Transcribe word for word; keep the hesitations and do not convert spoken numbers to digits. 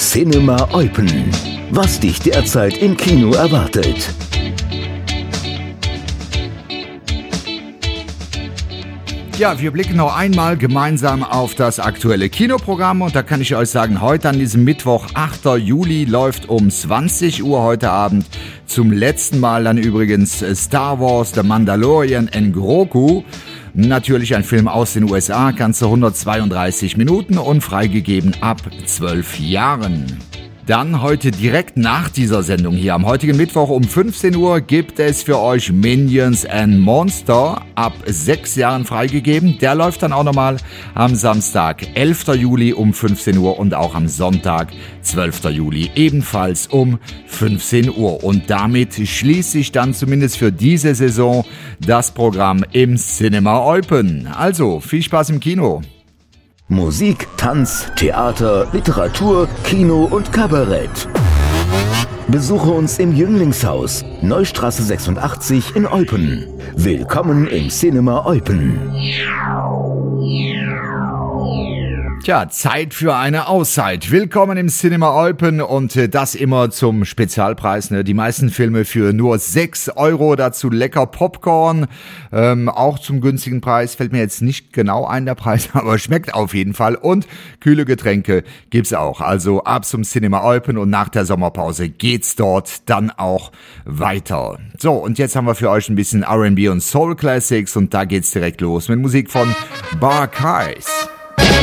Cinema Eupen. Was dich derzeit im Kino erwartet. Ja, wir blicken noch einmal gemeinsam auf das aktuelle Kinoprogramm und da kann ich euch sagen, heute an diesem Mittwoch, achter Juli, läuft um zwanzig Uhr heute Abend zum letzten Mal dann übrigens Star Wars, The Mandalorian and Grogu. Natürlich ein Film aus den U S A, ganze hundertzweiunddreißig Minuten und freigegeben ab zwölf Jahren. Dann heute direkt nach dieser Sendung hier am heutigen Mittwoch um fünfzehn Uhr gibt es für euch Minions and Monster ab sechs Jahren freigegeben. Der läuft dann auch nochmal am Samstag, elfter Juli um fünfzehn Uhr und auch am Sonntag, zwölfter Juli ebenfalls um fünfzehn Uhr. Und damit schließt sich dann zumindest für diese Saison das Programm im Cinema Eupen. Also viel Spaß im Kino. Musik, Tanz, Theater, Literatur, Kino und Kabarett. Besuche uns im Jünglingshaus, Neustraße sechsundachtzig in Eupen. Willkommen im Cinema Eupen. Tja, Zeit für eine Auszeit. Willkommen im Cinema Eupen und äh, das immer zum Spezialpreis. Ne? Die meisten Filme für nur sechs Euro, dazu lecker Popcorn. Ähm, auch zum günstigen Preis, fällt mir jetzt nicht genau ein der Preis, aber schmeckt auf jeden Fall. Und kühle Getränke gibt's auch. Also ab zum Cinema Eupen und nach der Sommerpause geht's dort dann auch weiter. So, und jetzt haben wir für euch ein bisschen R and B und Soul Classics und da geht's direkt los mit Musik von Bar Kais.